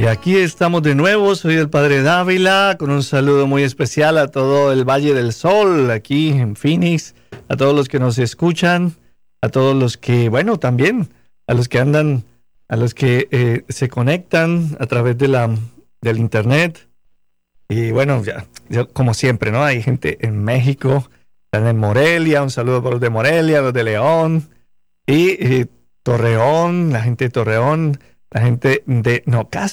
Y aquí estamos de nuevo, soy el Padre Dávila, con un saludo muy especial a todo el Valle del Sol, aquí en Phoenix, a todos los que nos escuchan, a todos los que, bueno, también, a los que andan, a los que se conectan a través de del internet. Y bueno, ya, como siempre, ¿no? Hay gente en México, están en Morelia, un saludo para los de Morelia, los de León, y Torreón, la gente de Torreón, la gente de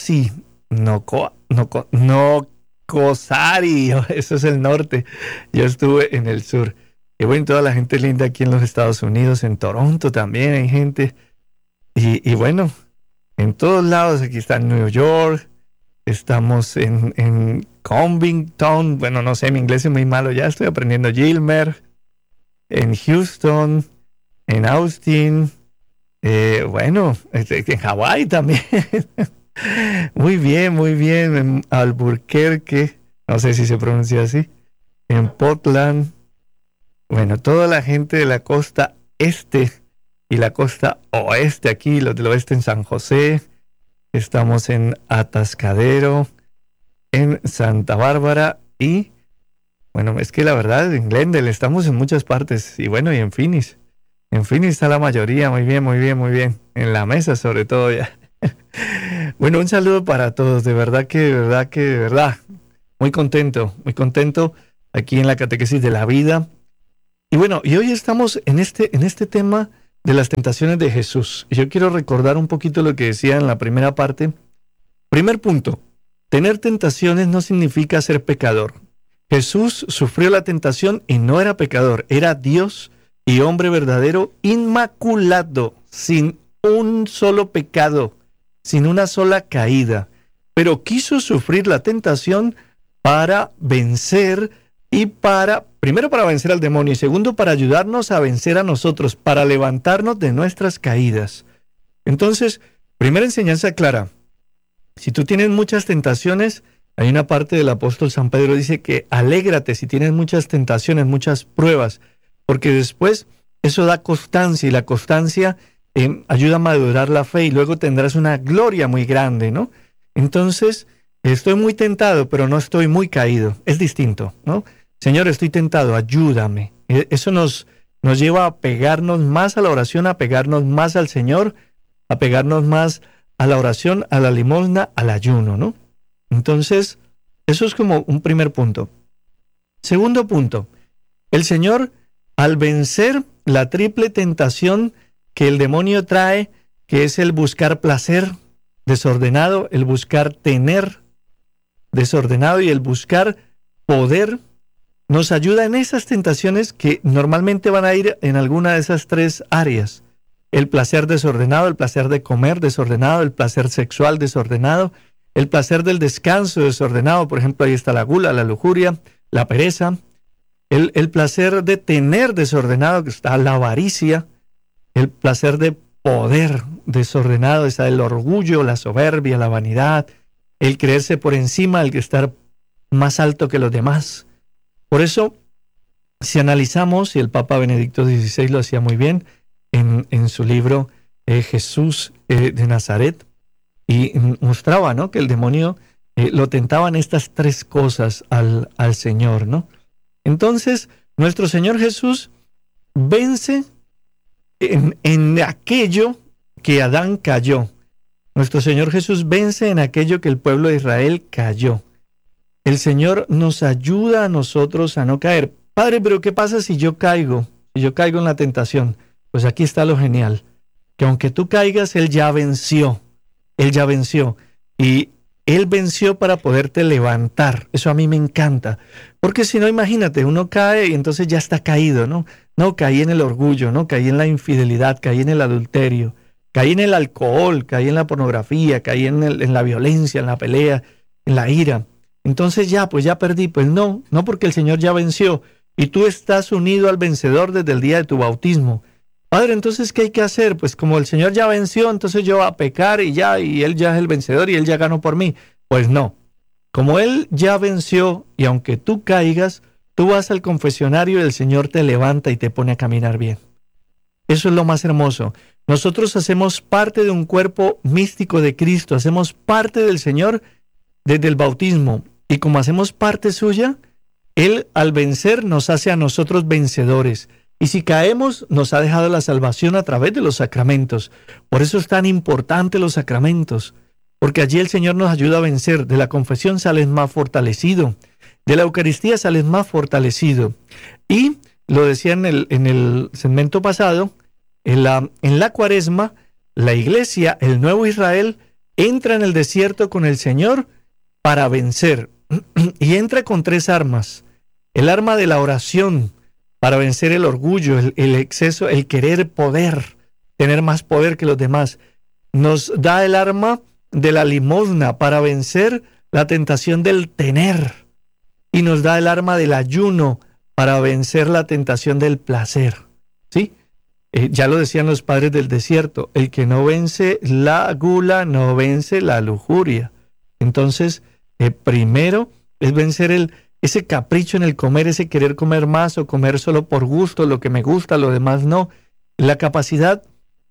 Nocosari, eso es el norte. Yo estuve en el sur. Y bueno, toda la gente linda aquí en los Estados Unidos, en Toronto también hay gente. Y bueno, en todos lados, aquí está en New York, estamos en Covington, bueno, no sé, mi inglés es muy malo, ya estoy aprendiendo. Gilmer, en Houston, en Austin, bueno, en Hawái también. Muy bien, en Albuquerque, no sé si se pronuncia así, en Portland. Bueno, toda la gente de la costa este y la costa oeste aquí, los del oeste en San José, estamos en Atascadero, en Santa Bárbara y, bueno, es que la verdad, en Glendale estamos en muchas partes y bueno, y en Phoenix. En Phoenix está la mayoría, muy bien. En la mesa sobre todo ya. Bueno, un saludo para todos, de verdad. Muy contento aquí en la catequesis de la vida. Y bueno, y hoy estamos en este tema de las tentaciones de Jesús. Yo quiero recordar un poquito lo que decía en la primera parte. Primer punto, tener tentaciones no significa ser pecador. Jesús sufrió la tentación y no era pecador, era Dios y hombre verdadero, inmaculado, sin un solo pecado, sin una sola caída. Pero quiso sufrir la tentación para vencer primero para vencer al demonio y segundo para ayudarnos a vencer a nosotros, para levantarnos de nuestras caídas. Entonces, primera enseñanza clara. Si tú tienes muchas tentaciones, hay una parte del apóstol San Pedro dice que alégrate si tienes muchas tentaciones, muchas pruebas, porque después eso da constancia y la constancia ayuda a madurar la fe y luego tendrás una gloria muy grande, ¿no? Entonces, estoy muy tentado, pero no estoy muy caído. Es distinto, ¿no? Señor, estoy tentado, ayúdame. Eso nos lleva a pegarnos más a la oración, a pegarnos más al Señor, a pegarnos más a la oración, a la limosna, al ayuno, ¿no? Entonces, eso es como un primer punto. Segundo punto, el Señor, al vencer la triple tentación que el demonio trae, que es el buscar placer desordenado, el buscar tener desordenado y el buscar poder, nos ayuda en esas tentaciones que normalmente van a ir en alguna de esas tres áreas. El placer desordenado, el placer de comer desordenado, el placer sexual desordenado, el placer del descanso desordenado. Por ejemplo, ahí está la gula, la lujuria, la pereza. El placer de tener desordenado, que está la avaricia. El placer de poder desordenado, está el orgullo, la soberbia, la vanidad. El creerse por encima, el estar más alto que los demás. Por eso, si analizamos, y el Papa Benedicto XVI lo hacía muy bien en su libro Jesús de Nazaret, y mostraba, ¿no?, que el demonio lo tentaban estas tres cosas al Señor, ¿no? Entonces, nuestro Señor Jesús vence en aquello que Adán cayó. Nuestro Señor Jesús vence en aquello que el pueblo de Israel cayó. El Señor nos ayuda a nosotros a no caer. Padre, pero ¿qué pasa si yo caigo? Si yo caigo en la tentación. Pues aquí está lo genial. Que aunque tú caigas, Él ya venció. Él ya venció. Y Él venció para poderte levantar. Eso a mí me encanta. Porque si no, imagínate, uno cae y entonces ya está caído, ¿no? No, caí en el orgullo, ¿no? Caí en la infidelidad, caí en el adulterio, caí en el alcohol, caí en la pornografía, caí en la violencia, en la pelea, en la ira. Entonces ya, pues ya perdí. Pues no porque el Señor ya venció y tú estás unido al vencedor desde el día de tu bautismo. Padre, entonces, ¿qué hay que hacer? Pues como el Señor ya venció, entonces yo voy a pecar y Él ya es el vencedor y Él ya ganó por mí. Pues no. Como Él ya venció y aunque tú caigas, tú vas al confesionario y el Señor te levanta y te pone a caminar bien. Eso es lo más hermoso. Nosotros hacemos parte de un cuerpo místico de Cristo, hacemos parte del Señor desde el bautismo. Y como hacemos parte suya, Él al vencer nos hace a nosotros vencedores. Y si caemos, nos ha dejado la salvación a través de los sacramentos. Por eso es tan importante los sacramentos, porque allí el Señor nos ayuda a vencer. De la confesión sales más fortalecido, de la Eucaristía sales más fortalecido. Y lo decía en el segmento pasado, en la Cuaresma, la Iglesia, el nuevo Israel, entra en el desierto con el Señor para vencer. Y entra con 3 armas. El arma de la oración, para vencer el orgullo, el exceso, el querer poder, tener más poder que los demás. Nos da el arma de la limosna para vencer la tentación del tener. Y nos da el arma del ayuno para vencer la tentación del placer. ¿Sí? Ya lo decían los padres del desierto, el que no vence la gula, no vence la lujuria. Entonces, primero es vencer ese capricho en el comer, ese querer comer más o comer solo por gusto, lo que me gusta, lo demás no. La capacidad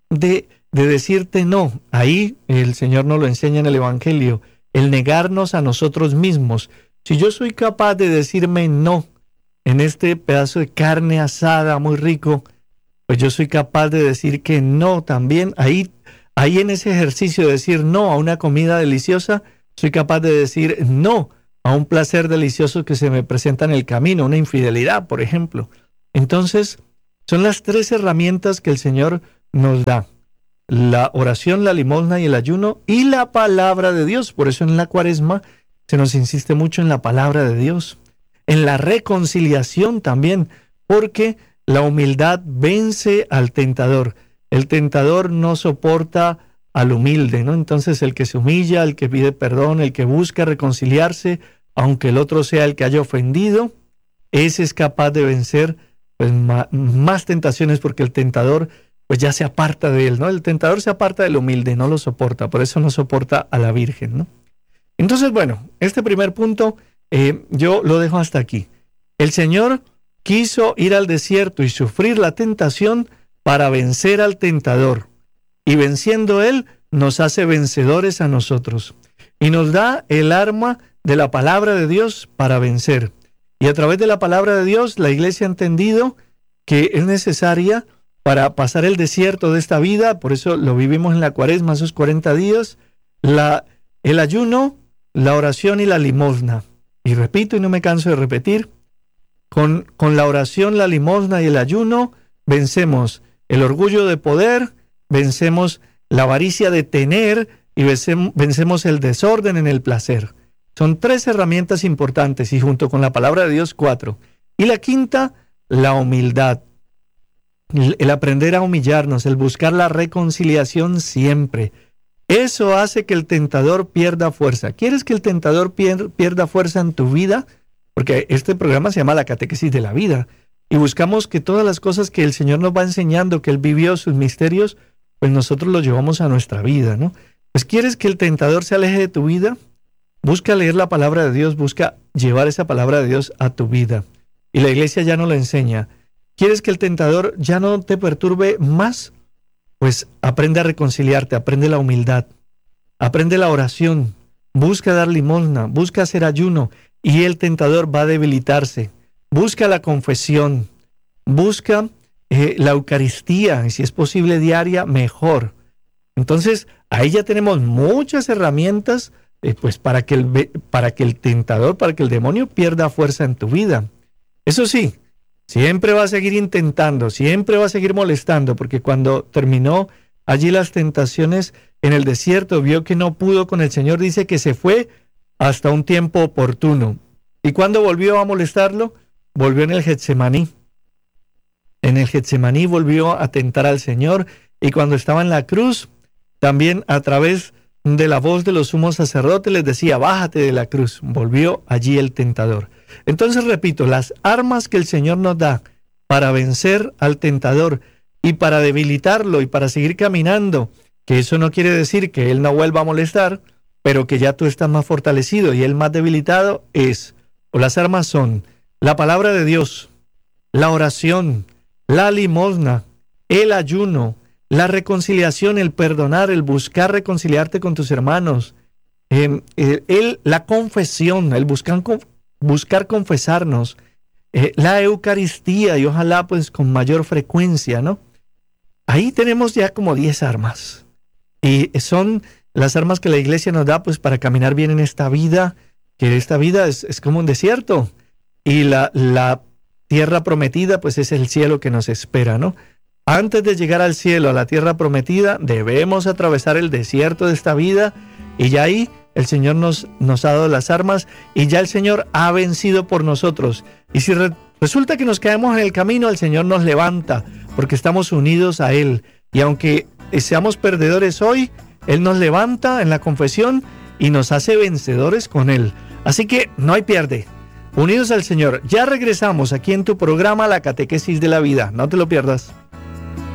de decirte no. Ahí el Señor nos lo enseña en el Evangelio, el negarnos a nosotros mismos. Si yo soy capaz de decirme no en este pedazo de carne asada muy rico, pues yo soy capaz de decir que no también. Ahí en ese ejercicio de decir no a una comida deliciosa, soy capaz de decir no a un placer delicioso que se me presenta en el camino, una infidelidad, por ejemplo. Entonces, son las 3 herramientas que el Señor nos da. La oración, la limosna y el ayuno y la palabra de Dios. Por eso en la Cuaresma se nos insiste mucho en la palabra de Dios. En la reconciliación también, porque la humildad vence al tentador. El tentador no soporta al humilde, ¿no? Entonces el que se humilla, el que pide perdón, el que busca reconciliarse, aunque el otro sea el que haya ofendido, ese es capaz de vencer pues, más tentaciones, porque el tentador pues ya se aparta de él, ¿no? El tentador se aparta del humilde, no lo soporta, por eso no soporta a la Virgen, ¿no? Entonces, bueno, este primer punto yo lo dejo hasta aquí. El Señor quiso ir al desierto y sufrir la tentación para vencer al tentador. Y venciendo Él, nos hace vencedores a nosotros. Y nos da el arma de la palabra de Dios para vencer. Y a través de la palabra de Dios, la Iglesia ha entendido que es necesaria para pasar el desierto de esta vida. Por eso lo vivimos en la Cuaresma, esos 40 días. El ayuno, la oración y la limosna. Y repito, y no me canso de repetir, con la oración, la limosna y el ayuno, vencemos el orgullo de poder, vencemos la avaricia de tener y vencemos el desorden en el placer. Son 3 herramientas importantes y junto con la palabra de Dios 4. Y la quinta, la humildad. El aprender a humillarnos, el buscar la reconciliación siempre. Eso hace que el tentador pierda fuerza. ¿Quieres que el tentador pierda fuerza en tu vida? Porque este programa se llama La Catequesis de la Vida. Y buscamos que todas las cosas que el Señor nos va enseñando, que Él vivió, sus misterios, pues nosotros los llevamos a nuestra vida, ¿no? Pues ¿quieres que el tentador se aleje de tu vida? Busca leer la palabra de Dios, busca llevar esa palabra de Dios a tu vida. Y la Iglesia ya nos lo enseña. ¿Quieres que el tentador ya no te perturbe más? Pues aprende a reconciliarte, aprende la humildad, aprende la oración, busca dar limosna, busca hacer ayuno y el tentador va a debilitarse. Busca la confesión, busca la Eucaristía y si es posible diaria, mejor. Entonces, ahí ya tenemos muchas herramientas pues para que el tentador, para que el demonio pierda fuerza en tu vida. Eso sí, siempre va a seguir intentando, siempre va a seguir molestando, porque cuando terminó allí las tentaciones en el desierto, vio que no pudo con el Señor, dice que se fue hasta un tiempo oportuno. ¿Y cuando volvió a molestarlo? Volvió en el Getsemaní. En el Getsemaní volvió a tentar al Señor, y cuando estaba en la cruz, también a través de la voz de los sumos sacerdotes les decía, bájate de la cruz. Volvió allí el tentador. Entonces, repito, las armas que el Señor nos da para vencer al tentador y para debilitarlo y para seguir caminando, que eso no quiere decir que Él no vuelva a molestar, pero que ya tú estás más fortalecido y Él más debilitado, las armas son la palabra de Dios, la oración, la limosna, el ayuno, la reconciliación, el perdonar, el buscar reconciliarte con tus hermanos, la confesión, el buscar confesarnos, la Eucaristía y ojalá pues con mayor frecuencia, ¿no? Ahí tenemos ya como 10 armas y son las armas que la iglesia nos da pues para caminar bien en esta vida, que esta vida es como un desierto y la tierra prometida pues es el cielo que nos espera, ¿no? Antes de llegar al cielo, a la tierra prometida, debemos atravesar el desierto de esta vida y ya ahí el Señor nos ha dado las armas y ya el Señor ha vencido por nosotros. Y si resulta que nos caemos en el camino, el Señor nos levanta porque estamos unidos a Él. Y aunque seamos perdedores hoy, Él nos levanta en la confesión y nos hace vencedores con Él. Así que no hay pierde. Unidos al Señor. Ya regresamos aquí en tu programa La Catequesis de la Vida. No te lo pierdas.